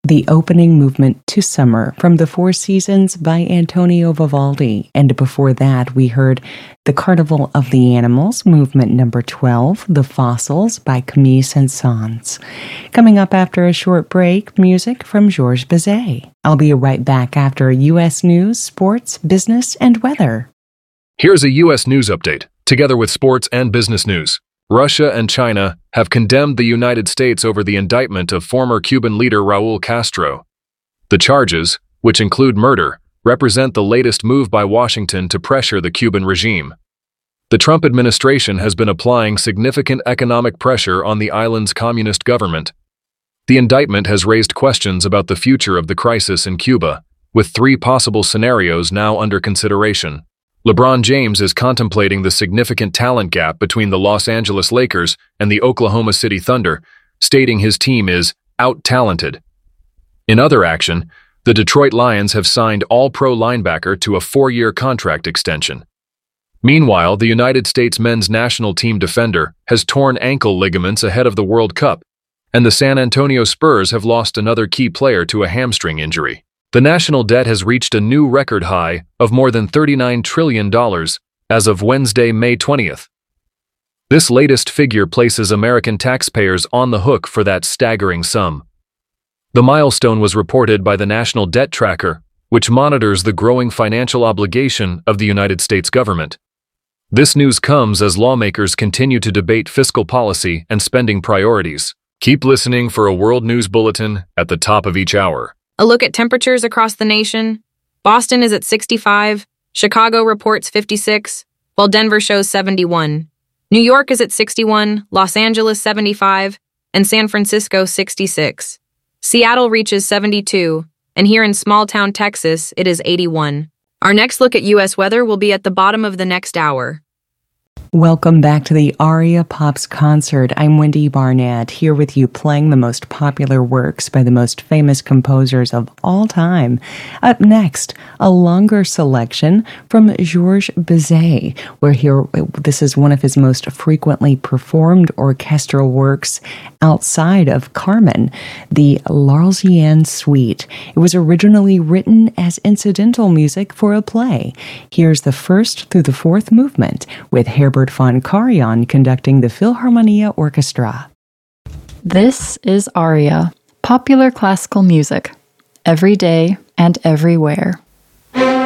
The opening movement to Summer from the Four Seasons by Antonio Vivaldi. And before that, we heard The Carnival of the Animals, movement number 12, The Fossils by Camille Saint-Saëns. Coming up after a short break, music from Georges Bizet. I'll be right back after U.S. news, sports, business, and weather. Here's a U.S. news update, together with sports and business news. Russia and China have condemned the United States over the indictment of former Cuban leader Raúl Castro. The charges, which include murder, represent the latest move by Washington to pressure the Cuban regime. The Trump administration has been applying significant economic pressure on the island's communist government. The indictment has raised questions about the future of the crisis in Cuba, with 3 possible scenarios now under consideration. LeBron James is contemplating the significant talent gap between the Los Angeles Lakers and the Oklahoma City Thunder, stating his team is out-talented. In other action, the Detroit Lions have signed All-Pro linebacker to a 4-year contract extension. Meanwhile, the United States men's national team defender has torn ankle ligaments ahead of the World Cup, and the San Antonio Spurs have lost another key player to a hamstring injury. The national debt has reached a new record high of more than $39 trillion as of Wednesday, May 20th. This latest figure places American taxpayers on the hook for that staggering sum. The milestone was reported by the National Debt Tracker, which monitors the growing financial obligation of the United States government. This news comes as lawmakers continue to debate fiscal policy and spending priorities. Keep listening for a World News Bulletin at the top of each hour. A look at temperatures across the nation. Boston is at 65, Chicago reports 56, while Denver shows 71. New York is at 61, Los Angeles 75, and San Francisco 66. Seattle reaches 72, and here in small-town Texas, it is 81. Our next look at U.S. weather will be at the bottom of the next hour. Welcome back to the Aria Pops concert. I'm Wendy Barnett, here with you playing the most popular works by the most famous composers of all time. Up next, a longer selection from Georges Bizet, this is one of his most frequently performed orchestral works outside of Carmen, the L'Arlésienne Suite. It was originally written as incidental music for a play. Here's the first through the fourth movement with Herbert von Karajan conducting the Philharmonia Orchestra. This is Aria, popular classical music, every day and everywhere.